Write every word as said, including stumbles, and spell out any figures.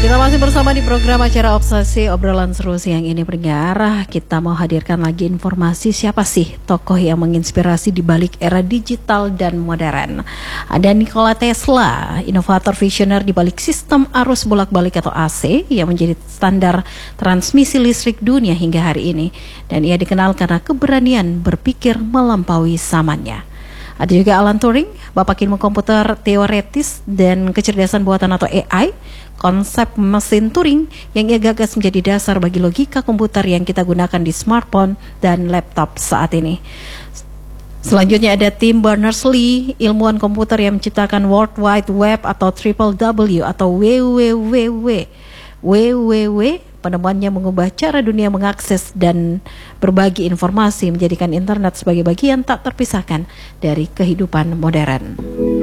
Kita masih bersama di program acara Obsesi Obrolan Seru siang ini pendengar. Kita mau hadirkan lagi informasi siapa sih tokoh yang menginspirasi di balik era digital dan modern. Ada Nikola Tesla, inovator visioner di balik sistem arus bolak-balik atau A C yang menjadi standar transmisi listrik dunia hingga hari ini. Dan ia dikenal karena keberanian berpikir melampaui zamannya. Ada juga Alan Turing, bapak ilmu komputer teoretis dan kecerdasan buatan atau A I. Konsep mesin Turing yang ia gagas menjadi dasar bagi logika komputer yang kita gunakan di smartphone dan laptop saat ini. Selanjutnya ada Tim Berners-Lee, ilmuwan komputer yang menciptakan World Wide Web atau Triple W atau W W W. W W W, penemuannya mengubah cara dunia mengakses dan berbagi informasi, menjadikan internet sebagai bagian tak terpisahkan dari kehidupan modern.